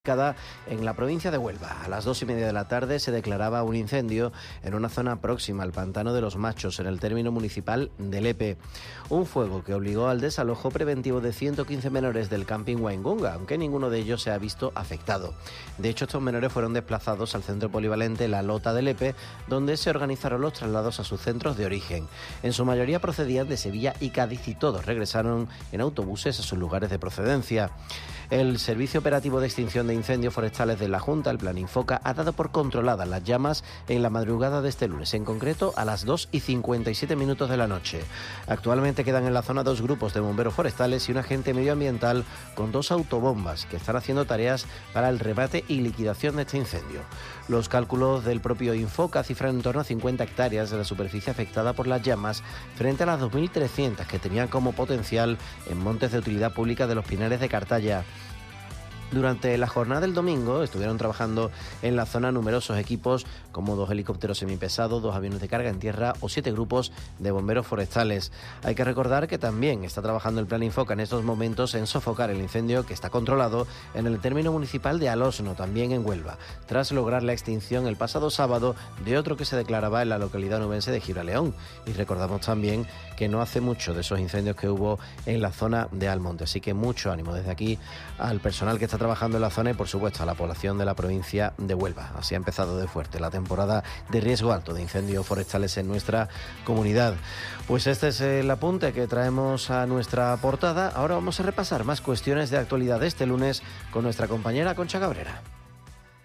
En la provincia de Huelva. A las 2:30 de la tarde se declaraba un incendio en una zona próxima al Pantano de los Machos, en el término municipal de Lepe. Un fuego que obligó al desalojo preventivo de 115 menores del camping Waingunga, aunque ninguno de ellos se ha visto afectado. De hecho, estos menores fueron desplazados al centro polivalente La Lota de Lepe, donde se organizaron los traslados a sus centros de origen. En su mayoría procedían de Sevilla y Cádiz y todos regresaron en autobuses a sus lugares de procedencia. El Servicio Operativo de Extinción de Incendios Forestales de la Junta, el Plan Infoca, ha dado por controladas las llamas en la madrugada de este lunes, en concreto a las 2:57 de la noche. Actualmente quedan en la zona 2 grupos de bomberos forestales y un agente medioambiental con 2 autobombas que están haciendo tareas para el rebate y liquidación de este incendio. Los cálculos del propio Infoca cifran en torno a 50 hectáreas de la superficie afectada por las llamas frente a las 2.300 que tenían como potencial en montes de utilidad pública de los Pinares de Cartaya. Durante la jornada del domingo estuvieron trabajando en la zona numerosos equipos como 2 helicópteros semipesados, 2 aviones de carga en tierra o 7 grupos de bomberos forestales. Hay que recordar que también está trabajando el Plan Infoca en estos momentos en sofocar el incendio que está controlado en el término municipal de Alosno, también en Huelva, tras lograr la extinción el pasado sábado de otro que se declaraba en la localidad nubense de Gibraleón. Y recordamos también que no hace mucho de esos incendios que hubo en la zona de Almonte. Así que mucho ánimo desde aquí al personal que está trabajando en la zona y por supuesto a la población de la provincia de Huelva. Así ha empezado de fuerte la temporada de riesgo alto de incendios forestales en nuestra comunidad. Pues este es el apunte que traemos a nuestra portada. Ahora vamos a repasar más cuestiones de actualidad de este lunes con nuestra compañera Concha Cabrera.